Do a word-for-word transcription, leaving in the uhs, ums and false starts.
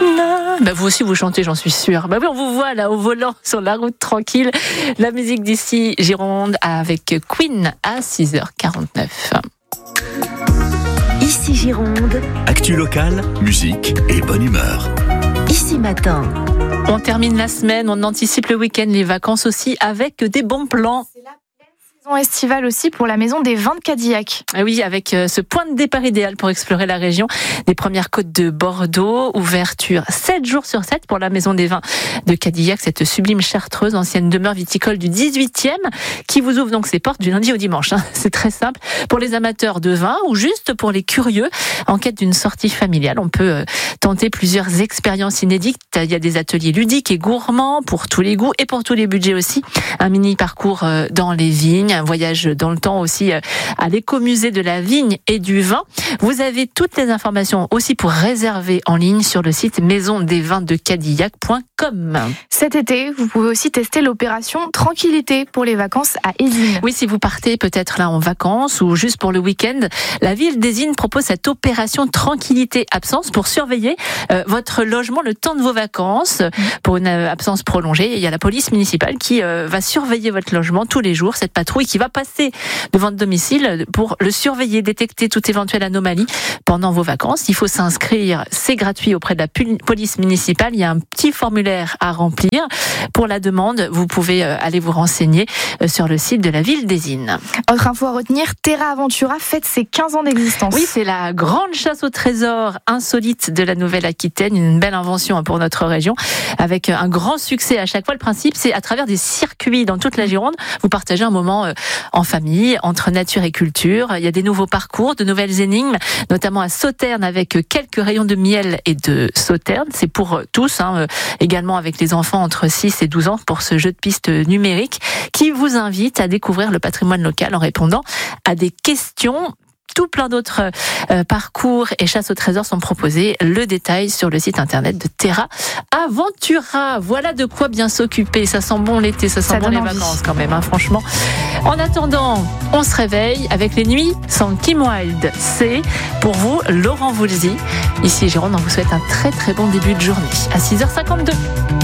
Bah vous aussi vous chantez, j'en suis sûre. Bah oui, on vous voit là au volant sur la route tranquille. La musique d'ici Gironde avec Queen à six heures quarante-neuf. Ici Gironde. Actu locale, musique et bonne humeur. Ici Matin. On termine la semaine, on anticipe le week-end, les vacances aussi avec des bons plans. C'est la pleine saison estivale aussi pour la maison des vins de Cadillac. Ah oui, avec ce point de départ idéal pour explorer la région des premières côtes de Bordeaux. Ouverture sept jours sur sept pour la maison des vins de Cadillac, cette sublime chartreuse, ancienne demeure viticole du dix-huitième, qui vous ouvre donc ses portes du lundi au dimanche. Hein. C'est très simple. Pour les amateurs de vin ou juste pour les curieux en quête d'une sortie familiale, on peut euh, tenter plusieurs expériences inédites. Il y a des ateliers ludiques et gourmands pour tous les goûts et pour tous les budgets aussi. Un mini parcours euh, dans les vignes, un voyage dans le temps aussi euh, à l'écomusée de la vigne et du vin. Vous avez toutes les informations aussi pour réserver en ligne sur le site maison des vins de cadillac point com. Cet été, vous pouvez aussi tester l'opération Tranquillité pour les vacances à Ézines. Oui, si vous partez peut-être là en vacances ou juste pour le week-end, la ville d'Ézines propose cette opération Tranquillité Absence pour surveiller euh, votre logement le temps de vos vacances. Pour une euh, absence prolongée, il y a la police municipale qui euh, va surveiller votre logement tous les jours, cette patrouille qui va passer devant votre domicile pour le surveiller, détecter toute éventuelle anomalie pendant vos vacances. Il faut s'inscrire, c'est gratuit auprès de la police municipale. Il y a un petit formulaire à remplir. Pour la demande, vous pouvez aller vous renseigner sur le site de la ville d'Ézines. Autre info à retenir, Terra Aventura fête ses quinze ans d'existence. Oui, c'est la grande chasse au trésor insolite de la Nouvelle-Aquitaine, une belle invention pour notre région, avec un grand succès à chaque fois. Le principe, c'est à travers des circuits dans toute la Gironde, vous partagez un moment en famille, entre nature et culture. Il y a des nouveaux parcours, de nouvelles énigmes, notamment à Sauternes avec quelques rayons de miel et de Sauternes. C'est pour tous, hein, également avec les enfants entre six et douze ans pour ce jeu de piste numérique qui vous invite à découvrir le patrimoine local en répondant à des questions. Tout plein d'autres euh, parcours et chasses au trésor sont proposés. Le détail sur le site internet de Terra Aventura. Voilà de quoi bien s'occuper. Ça sent bon l'été, ça sent ça bon les envie. Vacances quand même, hein, franchement. En attendant, on se réveille avec les nuits sans Kim Wilde. C'est pour vous Laurent Voulzy. Ici Gironde, on vous souhaite un très très bon début de journée. À six heures cinquante-deux.